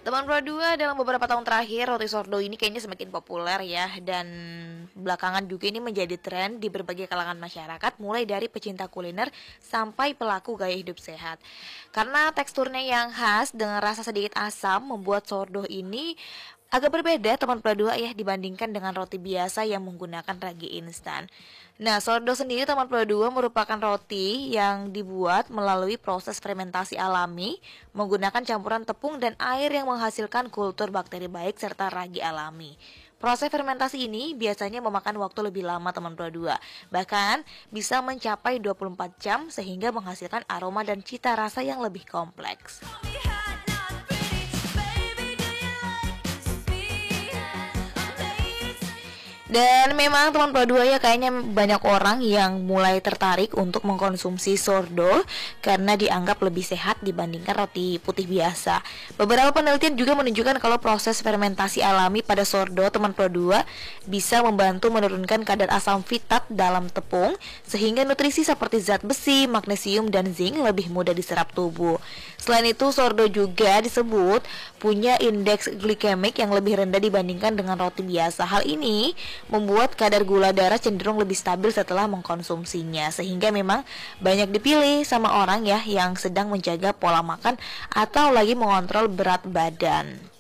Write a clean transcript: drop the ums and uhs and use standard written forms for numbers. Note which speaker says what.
Speaker 1: Teman Pro 2 dalam beberapa tahun terakhir roti sourdough ini kayaknya semakin populer ya, dan belakangan juga ini menjadi tren di berbagai kalangan masyarakat, mulai dari pecinta kuliner sampai pelaku gaya hidup sehat. Karena teksturnya yang khas dengan rasa sedikit asam membuat sourdough ini agak berbeda teman Pro 2 ya, dibandingkan dengan roti biasa yang menggunakan ragi instan. Nah, sourdough sendiri teman Pro 2 merupakan roti yang dibuat melalui proses fermentasi alami menggunakan campuran tepung dan air yang menghasilkan kultur bakteri baik serta ragi alami. Proses fermentasi ini biasanya memakan waktu lebih lama teman Pro 2, bahkan bisa mencapai 24 jam sehingga menghasilkan aroma dan cita rasa yang lebih kompleks. Dan memang teman Pro 2 ya, kayaknya banyak orang yang mulai tertarik untuk mengkonsumsi sourdough karena dianggap lebih sehat dibandingkan roti putih biasa. Beberapa penelitian juga menunjukkan kalau proses fermentasi alami pada sourdough teman Pro 2 bisa membantu menurunkan kadar asam fitat dalam tepung sehingga nutrisi seperti zat besi, magnesium, dan zinc lebih mudah diserap tubuh. Selain itu, sourdough juga disebut punya indeks glikemik yang lebih rendah dibandingkan dengan roti biasa. Hal ini membuat kadar gula darah cenderung lebih stabil setelah mengkonsumsinya, sehingga memang banyak dipilih sama orang ya yang sedang menjaga pola makan atau lagi mengontrol berat badan.